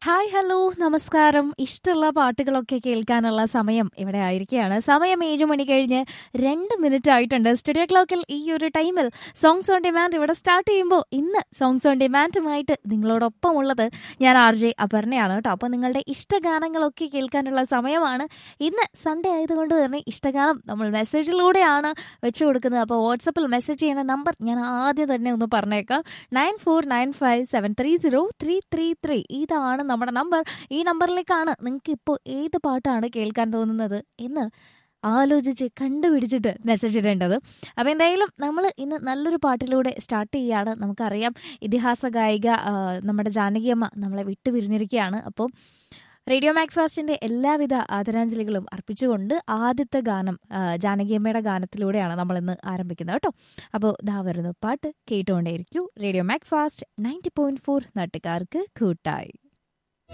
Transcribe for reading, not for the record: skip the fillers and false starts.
Hi hello നമസ്കാരം. ഇഷ്ടമുള്ള പാട്ടുകളൊക്കെ കേൾക്കാനുള്ള സമയം ഇവിടെ ആയിരിക്കുകയാണ്. സമയം 7 മണി കഴിഞ്ഞ് 2 മിനിറ്റ് ആയിട്ടുണ്ട്. സ്റ്റുഡിയോ ക്ലോക്കിൽ ഈ ഒരു ടൈമിൽ സോങ്സ് ഓൺ ഡിമാൻഡ് ഇവിടെ സ്റ്റാർട്ട് ചെയ്യുമ്പോൾ ഇന്ന് സോങ്സ് ഓൺ ഡിമാൻഡുമായിട്ട് നിങ്ങളോടൊപ്പം ഉള്ളത് ഞാൻ RJ അപർണയാണ് കേട്ടോ. അപ്പോൾ നിങ്ങളുടെ ഇഷ്ടഗാനങ്ങളൊക്കെ കേൾക്കാനുള്ള സമയമാണ്. ഇന്ന് സൺഡേ ആയതുകൊണ്ട് തന്നെ ഇഷ്ടഗാനം നമ്മൾ മെസ്സേജിലൂടെയാണ് വെച്ചു കൊടുക്കുന്നത്. അപ്പോൾ വാട്സപ്പിൽ മെസ്സേജ് ചെയ്യുന്ന നമ്പർ ഞാൻ ആദ്യം തന്നെ ഒന്ന് പറഞ്ഞേക്കാം. 9495730333 ഇതാണ് നമ്മുടെ നമ്പർ. ഈ നമ്പറിലേക്കാണ് നിങ്ങൾക്ക് ഇപ്പോൾ ഏത് പാട്ടാണ് കേൾക്കാൻ തോന്നുന്നത് എന്ന് ആലോചിച്ച് കണ്ടുപിടിച്ചിട്ട് മെസ്സേജ് ഇടേണ്ടത്. അപ്പോൾ എന്തായാലും നമ്മൾ ഇന്ന് നല്ലൊരു പാട്ടിലൂടെ സ്റ്റാർട്ട് ചെയ്യുകയാണ്. നമുക്കറിയാം ഇതിഹാസ ഗായിക നമ്മുടെ ജാനകിയമ്മ നമ്മളെ വിട്ടുപിരിഞ്ഞിരിക്കുകയാണ്. അപ്പോൾ റേഡിയോ മാക്ഫാസ്റ്റിൻ്റെ എല്ലാവിധ ആദരാഞ്ജലികളും അർപ്പിച്ചുകൊണ്ട് ആദ്യത്തെ ഗാനം ജാനകിയമ്മയുടെ ഗാനത്തിലൂടെയാണ് നമ്മളിന്ന് ആരംഭിക്കുന്നത് കേട്ടോ. അപ്പോൾ ദാ വരുന്ന പാട്ട് കേട്ടുകൊണ്ടേയിരിക്കൂ. റേഡിയോ മാക്ഫാസ്റ്റ് 90.4 നാട്ടുകാർക്ക് കൂട്ടായി.